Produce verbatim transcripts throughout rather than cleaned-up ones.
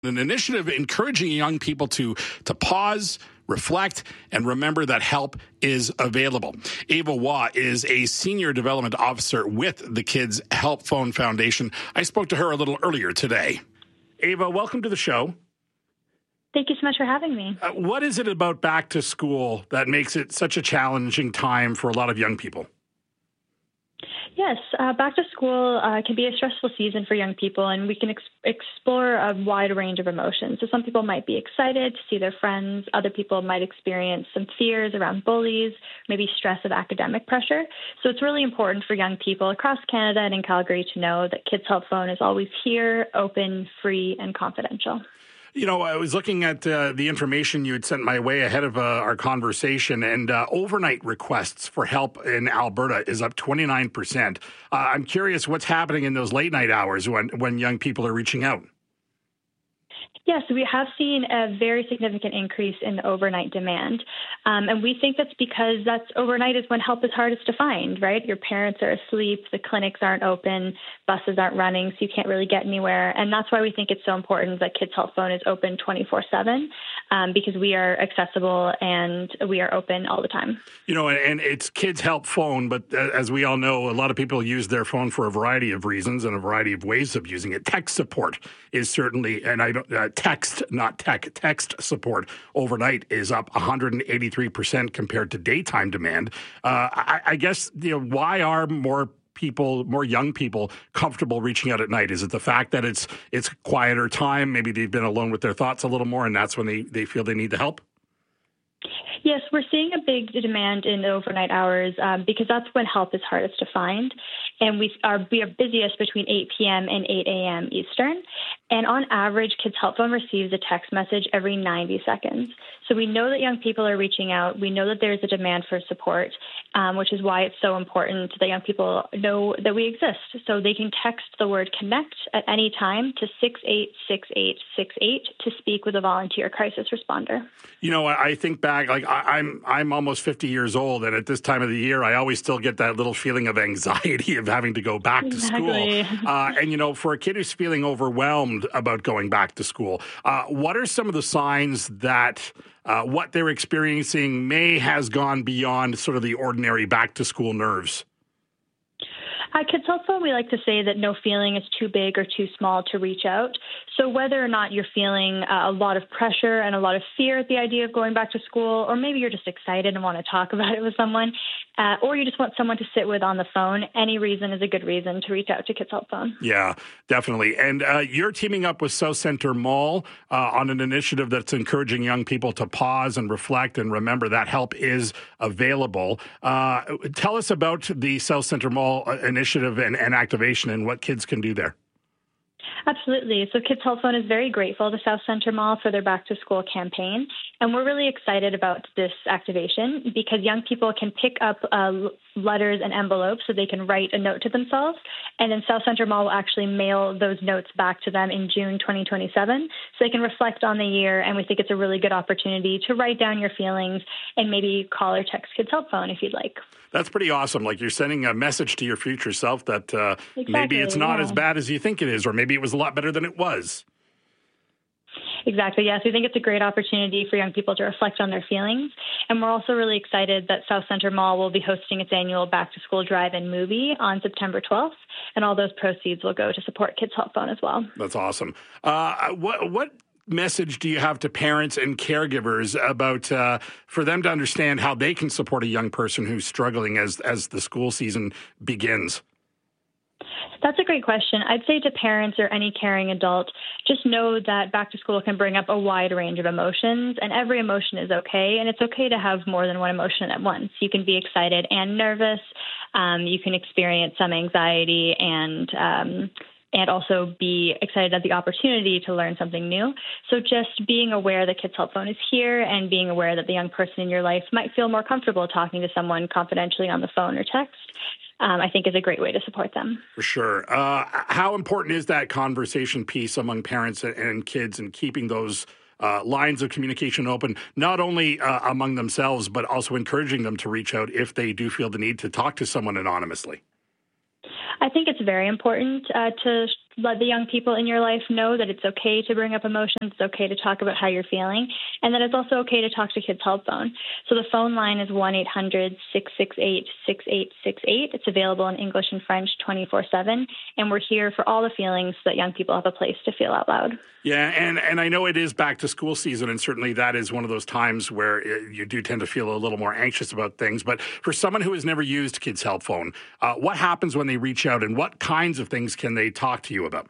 An initiative encouraging young people to, to pause, reflect, and remember that help is available. Ava Waugh is a senior development officer with the Kids Help Phone Foundation. I spoke to her a little earlier today. Ava, welcome to the show. Thank you so much for having me. Uh, what is it about back to school that makes it such a challenging time for a lot of young people? Yes, uh, back to school uh, can be a stressful season for young people, and we can ex- explore a wide range of emotions. So some people might be excited to see their friends. Other people might experience some fears around bullies, maybe stress of academic pressure. So it's really important for young people across Canada and in Calgary to know that Kids Help Phone is always here, open, free, and confidential. You know, I was looking at uh, the information you had sent my way ahead of uh, our conversation, and uh, overnight requests for help in Alberta is up twenty-nine percent. Uh, I'm curious what's happening in those late night hours when, when young people are reaching out. Yes, we have seen a very significant increase in overnight demand. Um, and we think that's because that's overnight is when help is hardest to find, right? Your parents are asleep, the clinics aren't open, buses aren't running, so you can't really get anywhere. And that's why we think it's so important that Kids Help Phone is open twenty-four seven, um, because we are accessible and we are open all the time. You know, and it's Kids Help Phone, but as we all know, a lot of people use their phone for a variety of reasons and a variety of ways of using it. Tech support is certainly, and I don't, uh, text, not tech, text support overnight is up one hundred eighty-three percent compared to daytime demand. Uh, I, I guess, you know, why are more people, more young people comfortable reaching out at night? Is it the fact that it's it's quieter time? Maybe they've been alone with their thoughts a little more, and that's when they, they feel they need the help? Yes, we're seeing a big demand in the overnight hours um, because that's when help is hardest to find. And we are, we are busiest between eight p.m. and eight a.m. Eastern. And on average, Kids Help Phone receives a text message every ninety seconds. So we know that young people are reaching out. We know that there's a demand for support, um, which is why it's so important that young people know that we exist. So they can text the word CONNECT at any time to six eight six eight six eight to speak with a volunteer crisis responder. You know, I think back, like I, I'm I'm almost fifty years old, and at this time of the year, I always still get that little feeling of anxiety of having to go back Exactly. to school. Uh, and, you know, for a kid who's feeling overwhelmed about going back to school, uh, what are some of the signs that uh, what they're experiencing may has gone beyond sort of the ordinary back to school nerves? At Kids Help Phone, we like to say that no feeling is too big or too small to reach out. So whether or not you're feeling uh, a lot of pressure and a lot of fear at the idea of going back to school, or maybe you're just excited and want to talk about it with someone, uh, or you just want someone to sit with on the phone, any reason is a good reason to reach out to Kids Help Phone. Yeah, definitely. And uh, you're teaming up with South Centre Mall uh, on an initiative that's encouraging young people to pause and reflect and remember that help is available. Uh, tell us about the South Centre Mall initiative and, and activation and what kids can do there. Absolutely. So Kids Help Phone is very grateful to South Centre Mall for their Back to School campaign. And we're really excited about this activation because young people can pick up uh, letters and envelopes so they can write a note to themselves. And then South Centre Mall will actually mail those notes back to them in June twenty twenty-seven so they can reflect on the year. And we think it's a really good opportunity to write down your feelings and maybe call or text Kids Help Phone if you'd like. That's pretty awesome. Like you're sending a message to your future self that uh, exactly, maybe it's not yeah. as bad as you think it is, or maybe it was a lot better than it was. Exactly, yes. We think it's a great opportunity for young people to reflect on their feelings. And we're also really excited that South Centre Mall will be hosting its annual Back to School Drive-In movie on September twelfth. And all those proceeds will go to support Kids Help Phone as well. That's awesome. Uh, what what message do you have to parents and caregivers about uh, for them to understand how they can support a young person who's struggling as as the school season begins? That's a great question. I'd say to parents or any caring adult, just know that back to school can bring up a wide range of emotions, and every emotion is okay. And it's okay to have more than one emotion at once. You can be excited and nervous. Um, you can experience some anxiety and um, and also be excited at the opportunity to learn something new. So just being aware that Kids Help Phone is here and being aware that the young person in your life might feel more comfortable talking to someone confidentially on the phone or text, um, I think is a great way to support them. For sure. Uh, how important is that conversation piece among parents and kids and keeping those uh, lines of communication open, not only uh, among themselves, but also encouraging them to reach out if they do feel the need to talk to someone anonymously? I think it's very important uh, to let the young people in your life know that it's okay to bring up emotions, it's okay to talk about how you're feeling, and that it's also okay to talk to Kids Help Phone. So the phone line is one eight hundred six six eight six eight six eight. It's available in English and French twenty-four seven, and we're here for all the feelings so that young people have a place to feel out loud. Yeah, and, and I know it is back to school season, and certainly that is one of those times where it, you do tend to feel a little more anxious about things. But for someone who has never used Kids Help Phone, uh, what happens when they reach out, and what kinds of things can they talk to you about?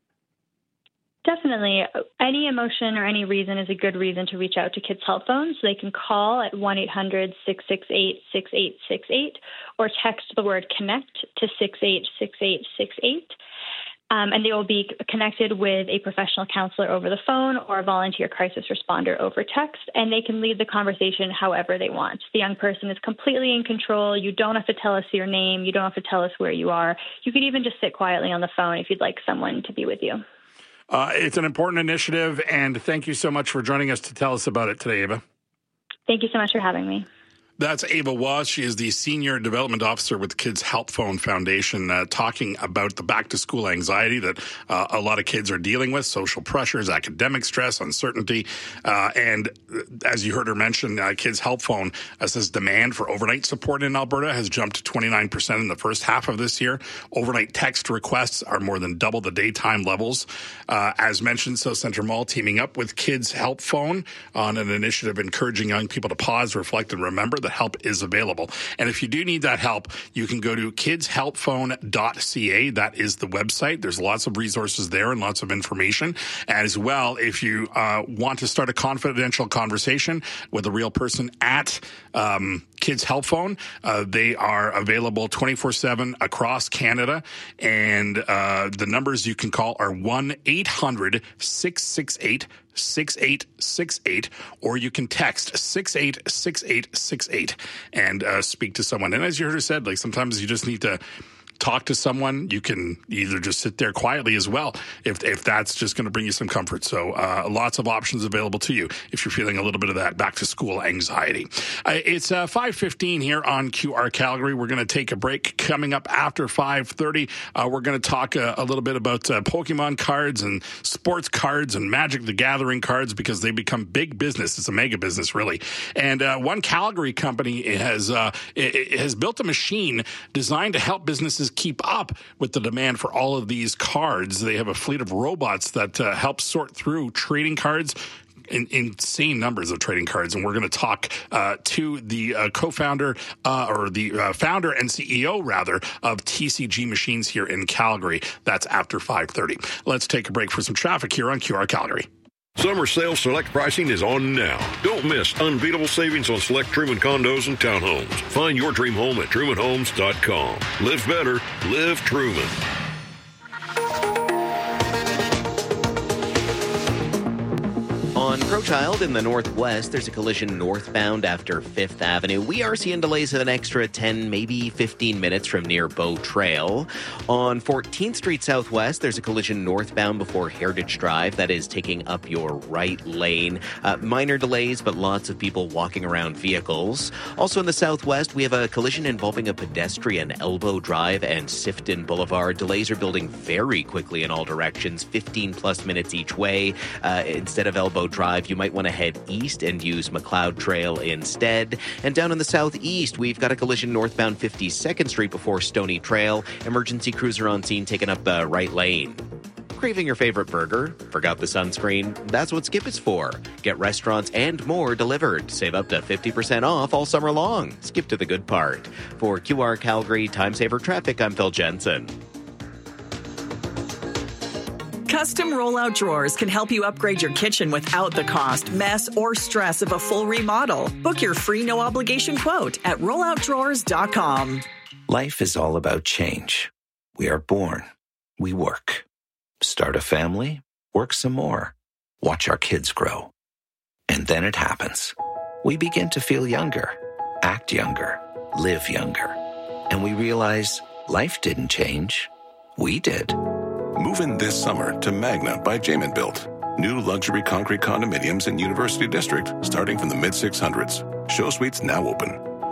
Definitely. Any emotion or any reason is a good reason to reach out to Kids Help Phone. So they can call at one eight hundred six six eight six eight six eight or text the word connect to six eight six eight six eight. Um, and they will be connected with a professional counselor over the phone or a volunteer crisis responder over text, and they can lead the conversation however they want. The young person is completely in control. You don't have to tell us your name. You don't have to tell us where you are. You could even just sit quietly on the phone if you'd like someone to be with you. Uh, it's an important initiative, and thank you so much for joining us to tell us about it today, Ava. Thank you so much for having me. That's Ava Was. She is the Senior Development Officer with Kids Help Phone Foundation, uh, talking about the back-to-school anxiety that uh, a lot of kids are dealing with, social pressures, academic stress, uncertainty. Uh, and as you heard her mention, uh, Kids Help Phone uh, says demand for overnight support in Alberta has jumped to twenty-nine percent in the first half of this year. Overnight text requests are more than double the daytime levels. Uh, as mentioned, South Centre Mall teaming up with Kids Help Phone on an initiative encouraging young people to pause, reflect, and remember that help is available. And if you do need that help, you can go to kids help phone dot c a. That is the website. There's lots of resources there and lots of information. As well, if you uh, want to start a confidential conversation with a real person at um, Kids Help Phone, uh, they are available twenty-four seven across Canada. And uh, the numbers you can call are one eight hundred six six eight six eight six eight, or you can text six eight six eight six eight and uh, speak to someone. And as you heard her said, like sometimes you just need to talk to someone. You can either just sit there quietly as well, if if that's just going to bring you some comfort. So uh, lots of options available to you if you're feeling a little bit of that back to school anxiety. Uh, it's uh, five fifteen here on Q R Calgary. We're going to take a break. Coming up after five thirty, uh, we're going to talk a, a little bit about uh, Pokemon cards and sports cards and Magic the Gathering cards, because they become big business. It's a mega business, really. And uh, one Calgary company has uh, it, it has built a machine designed to help businesses keep up with the demand for all of these cards. They have a fleet of robots that uh, help sort through trading cards, in, insane numbers of trading cards. And we're going to talk uh, to the uh, co-founder uh, or the uh, founder and C E O, rather, of T C G Machines here in Calgary. That's after five thirty. Let's take a break for some traffic here on Q R Calgary. Summer sale select pricing is on now. Don't miss unbeatable savings on select Truman condos and townhomes. Find your dream home at truman homes dot com. Live better. Live Truman. On Crowchild in the northwest, there's a collision northbound after Fifth Avenue. We are seeing delays of an extra ten, maybe fifteen minutes from near Bow Trail. On fourteenth Street Southwest, there's a collision northbound before Heritage Drive that is taking up your right lane. Uh, minor delays, but lots of people walking around vehicles. Also in the southwest, we have a collision involving a pedestrian, Elbow Drive and Sifton Boulevard. Delays are building very quickly in all directions, fifteen plus minutes each way. Uh, instead of Elbow Drive, you might want to head east and use McLeod Trail instead. And down in the southeast, we've got a collision northbound fifty-second Street before Stony Trail. Emergency crews are on scene taking up the right lane. Craving your favorite burger? Forgot the sunscreen? That's what Skip is for. Get restaurants and more delivered. Save up to fifty percent off all summer long. Skip to the good part. For Q R Calgary Time Saver Traffic, I'm Phil Jensen. Custom rollout drawers can help you upgrade your kitchen without the cost, mess, or stress of a full remodel. Book your free no-obligation quote at rollout drawers dot com. Life is all about change. We are born. We work. Start a family. Work some more. Watch our kids grow. And then it happens. We begin to feel younger, act younger, live younger. And we realize life didn't change. We did. Move in this summer to Magna by Jamin Built. New luxury concrete condominiums in University District starting from the mid six hundreds. Show suites now open.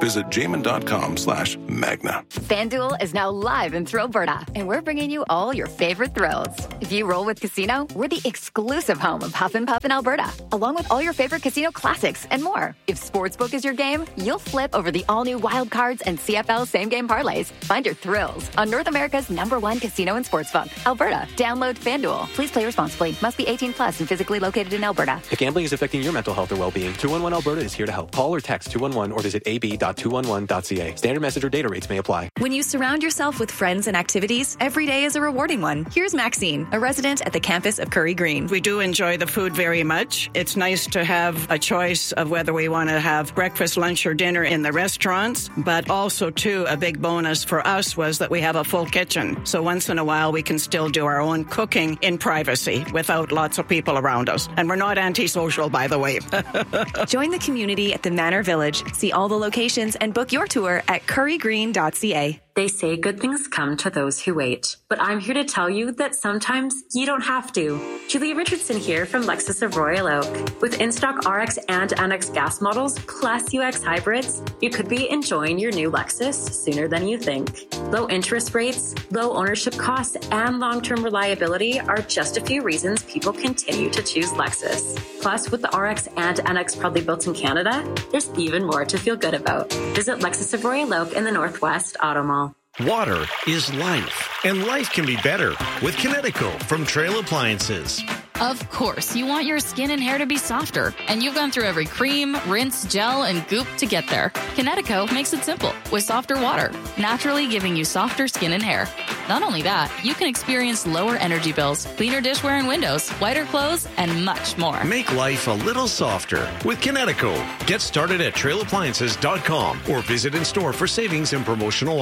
Visit jamin.com slash Magna. FanDuel is now live in Thrillberta, and we're bringing you all your favorite thrills. If you roll with Casino, we're the exclusive home of Huff and Puff in Alberta, along with all your favorite casino classics and more. If Sportsbook is your game, you'll flip over the all-new Wild Cards and C F L same-game parlays. Find your thrills on North America's number one casino and sportsbook, Alberta. Download FanDuel. Please play responsibly. Must be eighteen plus and physically located in Alberta. If gambling is affecting your mental health or well-being, two one one Alberta is here to help. Call or text two one one or visit a b dot two one one dot c a. Standard message or data rates may apply. When you surround yourself with friends and activities, every day is a rewarding one. Here's Maxine, a resident at the campus of Curry Green. We do enjoy the food very much. It's nice to have a choice of whether we want to have breakfast, lunch, or dinner in the restaurants, but also, too, a big bonus for us was that we have a full kitchen. So once in a while, we can still do our own cooking in privacy without lots of people around us. And we're not antisocial, by the way. Join the community at the Manor Village. See all the locations and book your tour at curry green dot c a. They say good things come to those who wait, but I'm here to tell you that sometimes you don't have to. Julia Richardson here from Lexus of Royal Oak. With in-stock R X and N X gas models plus U X hybrids, you could be enjoying your new Lexus sooner than you think. Low interest rates, low ownership costs, and long-term reliability are just a few reasons people continue to choose Lexus. Plus, with the R X and N X proudly built in Canada, there's even more to feel good about. Visit Lexus of Royal Oak in the Northwest Auto Mall. Water is life, and life can be better with Kinetico from Trail Appliances. Of course, you want your skin and hair to be softer, and you've gone through every cream, rinse, gel, and goop to get there. Kinetico makes it simple with softer water, naturally giving you softer skin and hair. Not only that, you can experience lower energy bills, cleaner dishware and windows, whiter clothes, and much more. Make life a little softer with Kinetico. Get started at trail appliances dot com or visit in store for savings and promotional